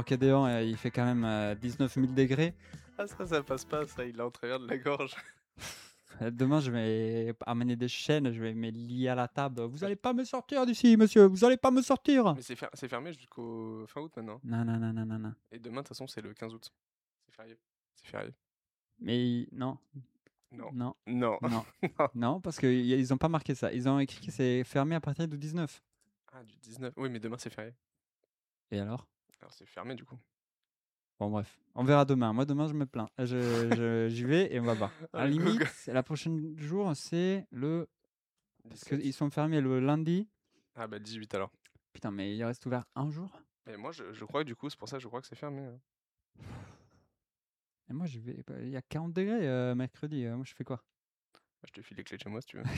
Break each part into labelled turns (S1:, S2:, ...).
S1: Roquédéon, il fait quand même 19 000 degrés.
S2: Ah ça passe pas, ça, il a en travers de la gorge.
S1: Demain, je vais amener des chaînes, je vais me lier à la table. Vous allez pas me sortir d'ici, monsieur, vous allez pas me sortir.
S2: Mais c'est fermé jusqu'au fin août maintenant.
S1: Non, non, non, non, non, non.
S2: Et demain, de toute façon, c'est le 15 août. C'est férié. C'est férié.
S1: Mais non,
S2: Non.
S1: non,
S2: Non.
S1: non,
S2: Non.
S1: non, parce qu'ils ont pas marqué ça. Ils ont écrit que c'est fermé à partir du 19.
S2: Ah, du 19. Oui, mais demain, c'est férié.
S1: Et alors?
S2: Alors, c'est fermé du coup.
S1: Bon, bref, on verra demain. Moi, demain, je me plains. J'y vais et on va voir.
S2: Ah,
S1: À la
S2: le
S1: limite,
S2: Google.
S1: la prochaine jour, c'est le. Parce
S2: 17.
S1: qu'ils sont fermés le lundi.
S2: Ah, bah 18 alors.
S1: Putain, mais il reste ouvert un jour.
S2: Mais moi, je crois que du coup, c'est pour ça que je crois que c'est fermé. Hein.
S1: Et moi, je vais. Il y a 40 degrés mercredi. Moi, je fais quoi?
S2: Je te file les clés de chez moi si tu veux.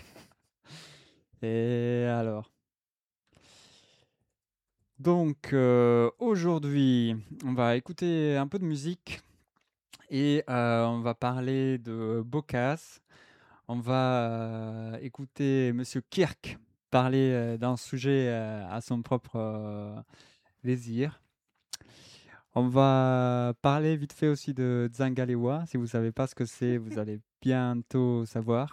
S1: Et alors? Donc, aujourd'hui, on va écouter un peu de musique et on va parler de Bocas. On va écouter Monsieur Kirk parler d'un sujet à son propre désir. On va parler vite fait aussi de Zangalewa. Si vous ne savez pas ce que c'est, vous allez bientôt savoir.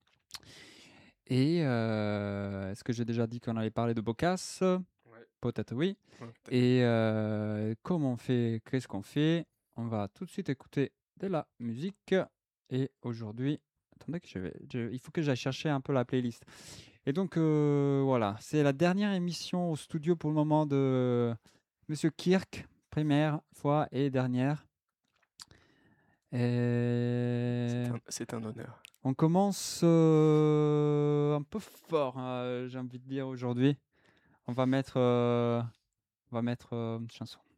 S1: Et est-ce que j'ai déjà dit qu'on allait parler de Bocas?
S2: Ouais.
S1: Peut-être oui.
S2: Ouais, peut-être.
S1: Et comment on fait? Qu'est-ce qu'on fait? On va tout de suite écouter de la musique. Et aujourd'hui, attendez que il faut que j'aille chercher un peu la playlist. Et donc voilà, c'est la dernière émission au studio pour le moment de Monsieur Kirk, première fois et dernière. Et
S2: C'est un honneur.
S1: on commence un peu fort, hein, j'ai envie de dire aujourd'hui. On va mettre une chanson.